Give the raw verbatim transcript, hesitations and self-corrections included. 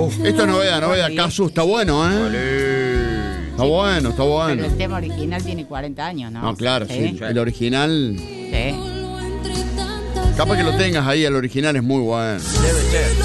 Uf. Esto es novedad, novedad. Casu, está bueno, ¿eh? Vale. Está bueno, está bueno. Pero el tema original tiene cuarenta años, ¿no? No, claro, sí. Sí. El original. Sí. Capaz que lo tengas ahí, el original es muy bueno. Debe ser.